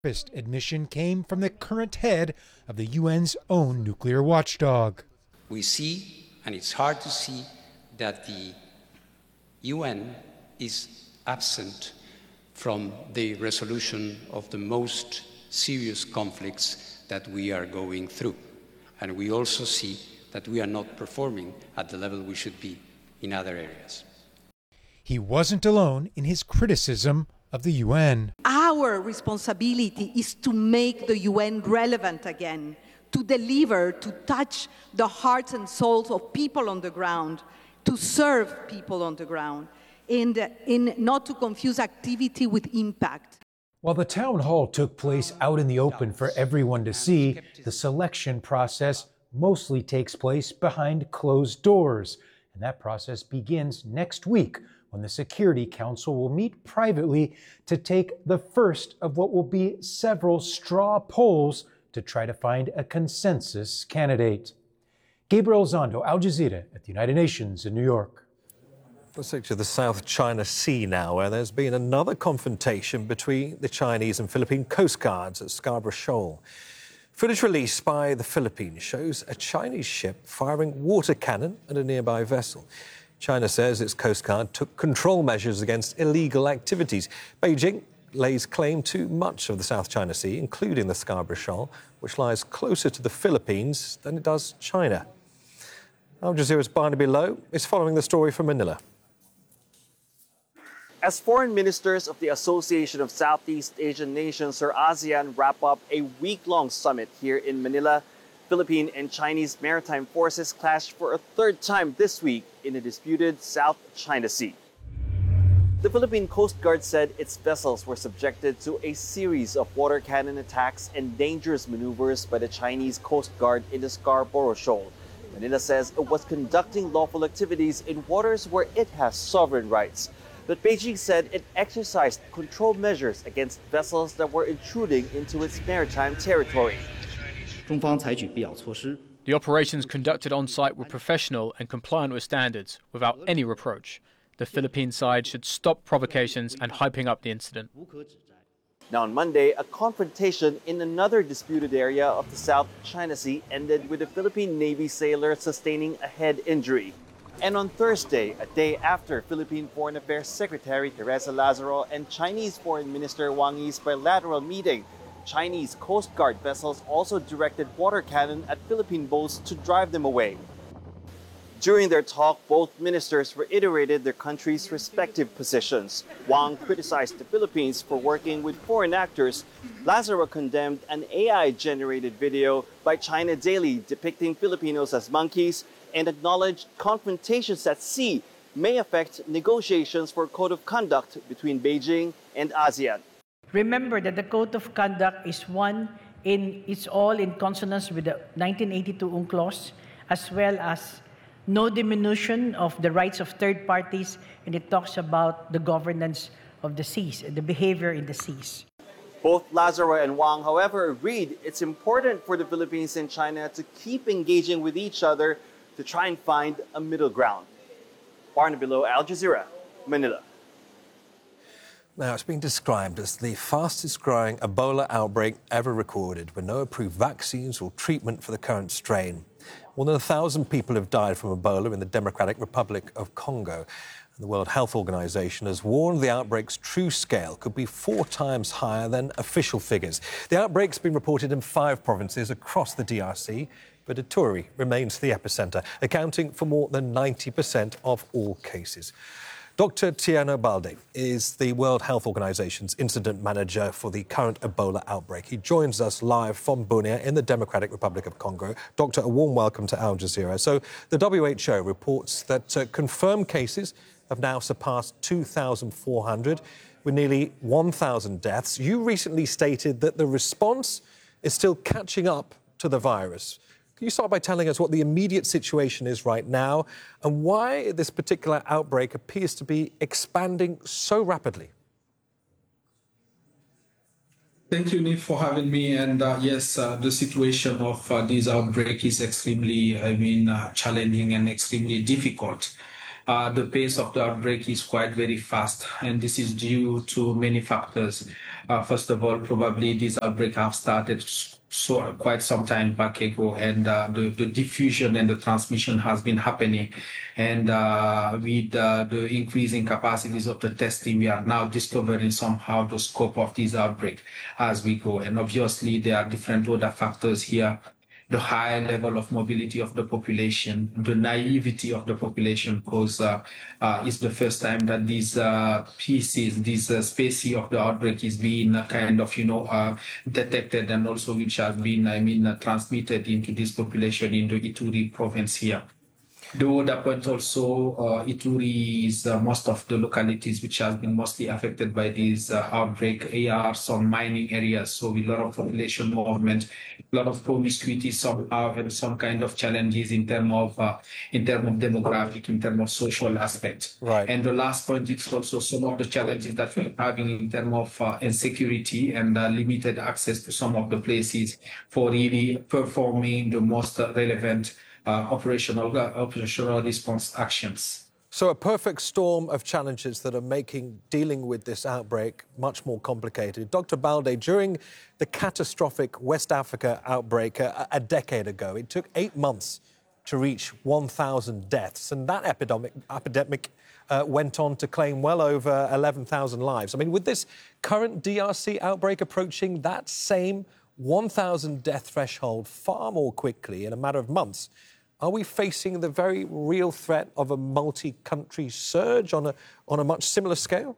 First admission came from the current head of the UN's own nuclear watchdog. We see, and it's hard to see, that the UN is absent from the resolution of the most serious conflicts that we are going through. And we also see that we are not performing at the level we should be in other areas. He wasn't alone in his criticism of the UN. Our responsibility is to make the UN relevant again, to deliver, to touch the hearts and souls of people on the ground, to serve people on the ground, and not to confuse activity with impact. While the town hall took place out in the open for everyone to see, the selection process mostly takes place behind closed doors. And that process begins next week, when the Security Council will meet privately to take the first of what will be several straw polls to try to find a consensus candidate. Gabriel Zondo, Al Jazeera at the United Nations in New York. Let's take to the South China Sea now, where there's been another confrontation between the Chinese and Philippine Coast Guards at Scarborough Shoal. Footage released by the Philippines shows a Chinese ship firing water cannon at a nearby vessel. China says its Coast Guard took control measures against illegal activities. Beijing lays claim to much of the South China Sea, including the Scarborough Shoal, which lies closer to the Philippines than it does China. Al Jazeera's Barnaby Lowe is following the story from Manila. As foreign ministers of the Association of Southeast Asian Nations, or ASEAN, wrap up a week-long summit here in Manila, Philippine and Chinese maritime forces clashed for a third time this week in the disputed South China Sea. The Philippine Coast Guard said its vessels were subjected to a series of water cannon attacks and dangerous maneuvers by the Chinese Coast Guard in the Scarborough Shoal. Manila says it was conducting lawful activities in waters where it has sovereign rights. But Beijing said it exercised control measures against vessels that were intruding into its maritime territory. The operations conducted on site were professional and compliant with standards, without any reproach. The Philippine side should stop provocations and hyping up the incident. Now on Monday, a confrontation in another disputed area of the South China Sea ended with a Philippine Navy sailor sustaining a head injury. And on Thursday, a day after Philippine Foreign Affairs Secretary Teresa Lazaro and Chinese Foreign Minister Wang Yi's bilateral meeting, Chinese Coast Guard vessels also directed water cannon at Philippine boats to drive them away. During their talk, both ministers reiterated their countries' respective positions. Wang criticized the Philippines for working with foreign actors. Lazaro condemned an AI-generated video by China Daily depicting Filipinos as monkeys and acknowledged confrontations at sea may affect negotiations for a code of conduct between Beijing and ASEAN. Remember that the code of conduct is it's all in consonance with the 1982 UNCLOS, as well as no diminution of the rights of third parties, and it talks about the governance of the seas, the behavior in the seas. Both Lazaro and Wang, however, agreed it's important for the Philippines and China to keep engaging with each other to try and find a middle ground. Barnaby Lowe, Al Jazeera, Manila. Now, it's been described as the fastest growing Ebola outbreak ever recorded, with no approved vaccines or treatment for the current strain. More than 1,000 people have died from Ebola in the Democratic Republic of Congo. The World Health Organization has warned the outbreak's true scale could be 4 times higher than official figures. The outbreak's been reported in 5 provinces across the DRC, but Ituri remains the epicenter, accounting for more than 90% of all cases. Dr. Tiano Balde is the World Health Organization's incident manager for the current Ebola outbreak. He joins us live from Bunia in the Democratic Republic of Congo. Doctor, a warm welcome to Al Jazeera. So the WHO reports that confirmed cases have now surpassed 2,400, with nearly 1,000 deaths. You recently stated that the response is still catching up to the virus. Can you start by telling us what the immediate situation is right now and why this particular outbreak appears to be expanding so rapidly? Thank you, Nick, for having me. And yes, the situation of this outbreak is extremely, challenging and extremely difficult. The pace of the outbreak is quite very fast, and this is due to many factors. First of all, probably this outbreak have started quite some time back ago, and the diffusion and the transmission has been happening. And with the increasing capacities of the testing, we are now discovering somehow the scope of this outbreak as we go. And obviously, there are different other factors here. The high level of mobility of the population, the naivety of the population, because it's the first time that these species of the outbreak is being kind of, detected, and also which have been, transmitted into this population in the Ituri province here. The other point also, Ituri is most of the localities which have been mostly affected by this outbreak are some mining areas, so with a lot of population movement, a lot of promiscuity somehow, and some kind of challenges in terms of demographic, in terms of social aspect. Right. And the last point is also some of the challenges that we're having in terms of insecurity and limited access to some of the places for really performing the most relevant operational response actions. So a perfect storm of challenges that are making dealing with this outbreak much more complicated. Dr. Balde, during the catastrophic West Africa outbreak a decade ago, it took 8 months to reach 1,000 deaths, and that epidemic went on to claim well over 11,000 lives. I mean, with this current DRC outbreak approaching that same 1,000 death threshold far more quickly in a matter of months, are we facing the very real threat of a multi-country surge on a much similar scale?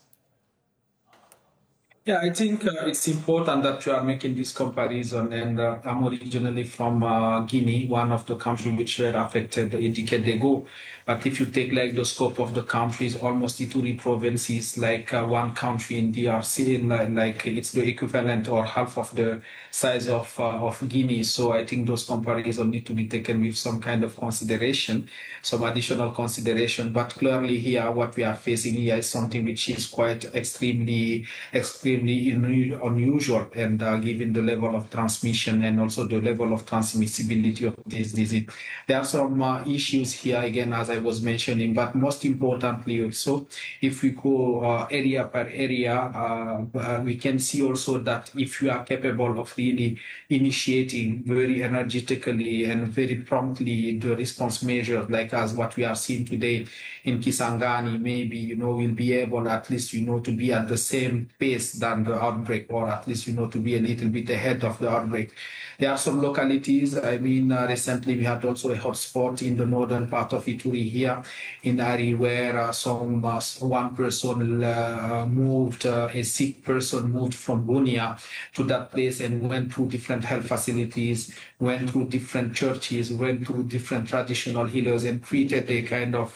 Yeah, I think it's important that you are making this comparison. And I'm originally from Guinea, one of the countries which were affected a decade ago. But if you take like the scope of the countries, almost Ituri province is like one country in DRC, like it's the equivalent or half of the size of Guinea. So I think those comparisons need to be taken with some kind of consideration, some additional consideration. But clearly here, what we are facing here is something which is quite extremely unusual, and given the level of transmission and also the level of transmissibility of this disease. There are some issues here, again, as I was mentioning, but most importantly also, if we go area per area, we can see also that if you are capable of really initiating very energetically and very promptly the response measures, like as what we are seeing today in Kisangani, maybe, we'll be able at least, to be at the same pace than the outbreak, or at least, to be a little bit ahead of the outbreak. There are some localities, recently we had also a hotspot in the northern part of Ituri here in Ari, where one person moved, a sick person moved from Bunia to that place and went through different health facilities, went through different churches, went through different traditional healers, and created a kind of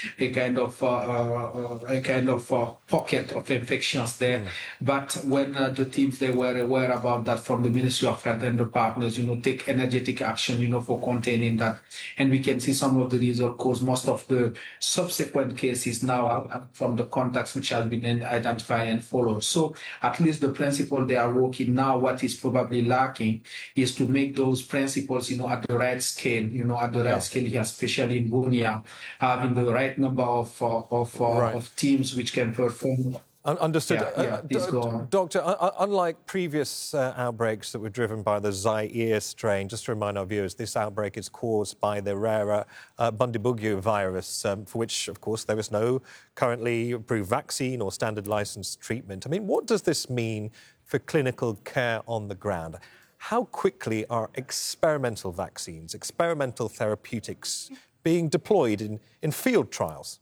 pocket of infections there. But when the teams, they were aware about that from the Ministry of Health and the partners, take energetic action, for containing that. And we can see some of the results, because most of the subsequent cases now are from the contacts which have been identified and followed. So at least the principle they are working now, what is probably lacking is to make those principles, at the right scale, scale here, especially in Bunia, having the right number of teams which can perform. Understood. Doctor, unlike previous outbreaks that were driven by the Zaire strain, just to remind our viewers, this outbreak is caused by the rarer Bundibugyo virus, for which, of course, there is no currently approved vaccine or standard licensed treatment. I mean, what does this mean for clinical care on the ground? How quickly are experimental vaccines, experimental therapeutics being deployed in field trials?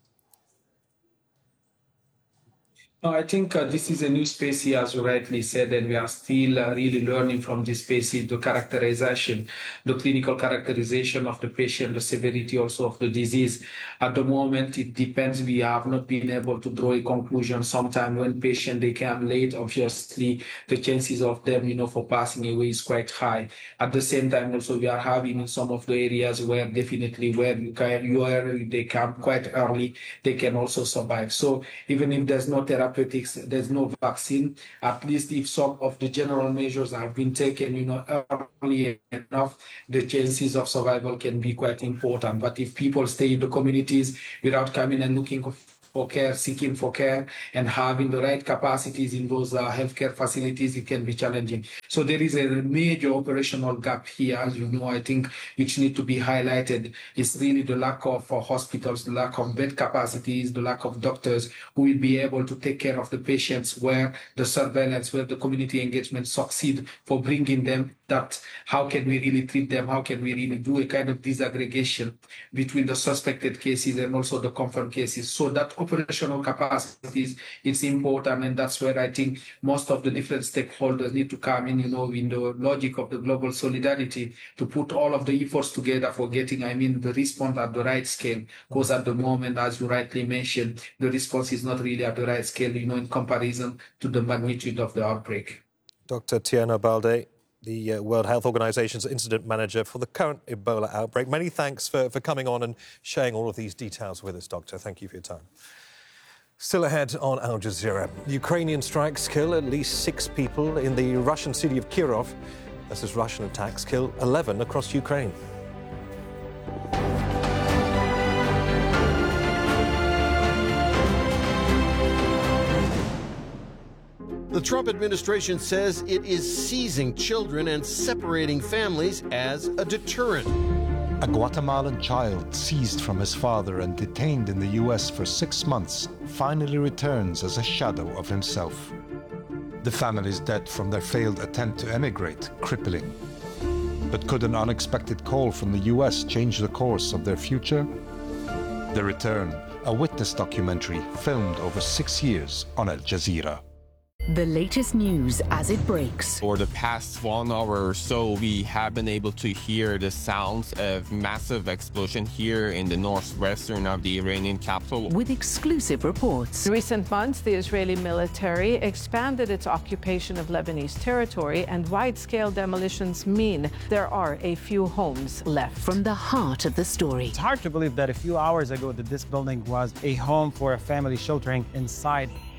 No, I think this is a new species, as you rightly said, and we are still really learning from this species, the characterization, the clinical characterization of the patient, the severity also of the disease. At the moment, it depends. We have not been able to draw a conclusion. Sometimes when patients, they come late, obviously, the chances of them, for passing away is quite high. At the same time, also, we are having in some of the areas where definitely where they come quite early, they can also survive. So even if there's no therapy, there's no vaccine, at least if some of the general measures have been taken, early enough, the chances of survival can be quite important. But if people stay in the communities without coming and looking or care, seeking for care, and having the right capacities in those healthcare facilities, it can be challenging. So there is a major operational gap here, as you know, I think, which need to be highlighted. It's really the lack of hospitals, the lack of bed capacities, the lack of doctors who will be able to take care of the patients, where the surveillance, where the community engagement succeed for bringing them that how can we really treat them, how can we really do a kind of disaggregation between the suspected cases and also the confirmed cases. So that operational capacities is important, and that's where I think most of the different stakeholders need to come in, in the logic of the global solidarity, to put all of the efforts together for getting, the response at the right scale. Because at the moment, as you rightly mentioned, the response is not really at the right scale, in comparison to the magnitude of the outbreak. Dr. Tierno Balde, the World Health Organization's incident manager for the current Ebola outbreak. Many thanks for coming on and sharing all of these details with us, Doctor. Thank you for your time. Still ahead on Al Jazeera. Ukrainian strikes kill at least 6 people in the Russian city of Kirov. As Russian attacks kill 11 across Ukraine. The Trump administration says it is seizing children and separating families as a deterrent. A Guatemalan child seized from his father and detained in the U.S. for 6 months finally returns as a shadow of himself. The family's debt from their failed attempt to emigrate crippling. But could an unexpected call from the U.S. change the course of their future? The Return, a witness documentary filmed over 6 years on Al Jazeera. The latest news as it breaks. For the past 1 hour or so, we have been able to hear the sounds of massive explosion here in the northwestern of the Iranian capital. With exclusive reports. In recent months, the Israeli military expanded its occupation of Lebanese territory, and wide-scale demolitions mean there are a few homes left. From the heart of the story. It's hard to believe that a few hours ago that this building was a home for a family sheltering inside.